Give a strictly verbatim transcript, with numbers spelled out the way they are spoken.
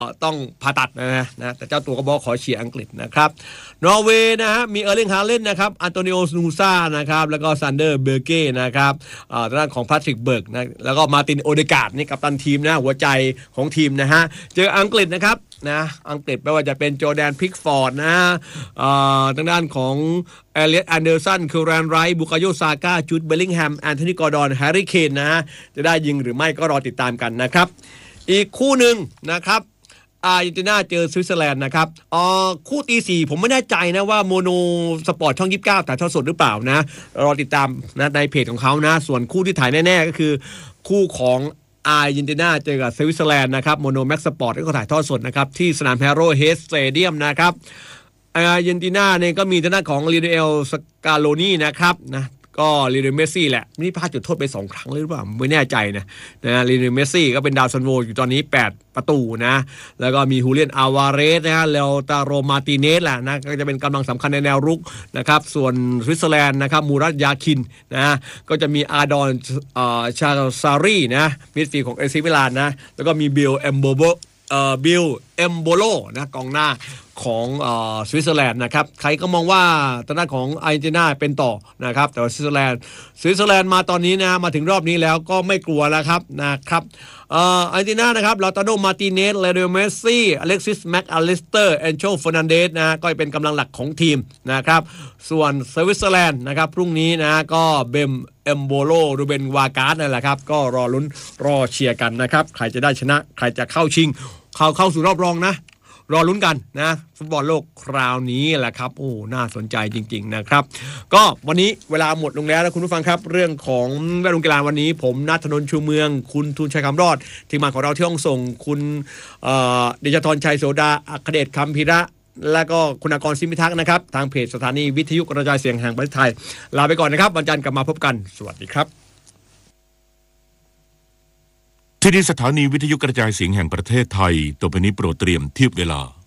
ต้องผ่าตัดนะนะแต่เจ้าตัวก็บอกขอเชียร์อังกฤษนะครับนอร์เวย์นะฮะมีเออร์ลิงฮาเลนนะครับอันโตนิโอสนูซ่านะครับแล้วก็ซันเดอร์เบอร์เก้นะครับอ่าด้านของแพทริกเบิร์กนะแล้วก็มาร์ตินโอเดการ์ดนี่กัปตันทีมนะหัวใจของทีมนะฮะเจออังกฤษนะครับนะอังกฤษไม่ว่าจะเป็นโจแดนพิกฟอร์ดนะอ่าทางด้านของเอเลียตแอนเดอร์สันคิวแรนไรท์บุคาโยซาก้าจูดเบลลิงแฮมแอนโทนีกอร์ดอนแฮร์รี่เคนนะฮะจะได้ยิงหรือไม่ก็รอติดตามกันนะครับอีกคู่หนึ่งนะครับอาร์เจนตินาเจอสวิตเซอร์แลนด์นะครับอ่อคู่ตีสี่ผมไม่แน่ใจนะว่าโมโนสปอร์ตช่องยี่สิบเก้าถ่ายทอดสดหรือเปล่านะรอติดตามนะในเพจของเขานะส่วนคู่ที่ถ่ายแน่ๆก็คือคู่ของอาร์เจนตินาเจอกับสวิตเซอร์แลนด์นะครับโมโนแม็กสปอร์ตก็ถ่ายทอดสดนะครับที่สนามแฮโร่เฮดสเตเดียมนะครับอาร์เจนตินาเนี่ยก็มีทางด้านของลีโอเนลสกาโลนีนะครับนะก็ลีโอเนลเมสซี่แหละนี่พลาดจุดโทษไปสองครั้งเลยหรือเปล่าไม่แน่ใจนะนะลีโอเนลเมสซี่ก็เป็นดาวซันโวอยู่ตอนนี้แปดประตูนะแล้วก็มีฮูเลียนอาวาเรสนะฮะเลโอตาโรมาติเนสแหละนะก็จะเป็นกำลังสำคัญในแนวรุกนะครับส่วนสวิตเซอร์แลนด์นะครับมูรัตยาคินนะก็จะมีอาดอนชาซารีนะมิดฟิลด์ของเอซิมิลานนะแล้วก็มีบิลเอมโบโบเอ่อบิลเอมโบโลนะกองหน้าของเอ่อสวิตเซอร์แลนด์นะครับใครก็มองว่าทางด้านของอาร์เจนตินาเป็นต่อนะครับแต่ว่าสวิตเซอร์แลนด์สวิตเซอร์แลนด์มาตอนนี้นะมาถึงรอบนี้แล้วก็ไม่กลัวแล้วครับนะครับเอ่ออาร์เจนตินานะครับลาตาโดมาร์ติเนสเลโอเมสซี่อเล็กซิสแม็กอลิสเตอร์แอนโชเฟอร์นันเดสนะก็เป็นกำลังหลักของทีมนะครับส่วนสวิตเซอร์แลนด์นะครับพรุ่งนี้นะก็เบมเอมโบโลรูเบนวาการ์ดนั่นแหละครับก็รอลุ้นรอเชียร์กันนะครับใครจะได้ชนะใครจะเข้าชิงเข้าเข้าสู่รอบรองนะรอลุ้นกันนะฟุตบอลโลกคราวนี้แหละครับโอ้น่าสนใจจริงๆนะครับก็วันนี้เวลาหมดลงแล้วนะคุณผู้ฟังครับเรื่องของแวดวงกีฬาวันนี้ผมณัฐนนท์ชูเมืองคุณทูลชัยคำรอดทีมงานของเราที่ห้องส่งคุณเอ่อเดชธรชัยโสดาอัครเดชคำพิระและก็คุณากรซิมิทักษ์นะครับทางเพจสถานีวิทยุกระจายเสียงแห่งประเทศไทยลาไปก่อนนะครับวันจันทร์กลับมาพบกันสวัสดีครับที่นี่สถานีวิทยุกระจายเสียงแห่งประเทศไทยต่อไปนี้โปรดเตรียมเทียบเวลา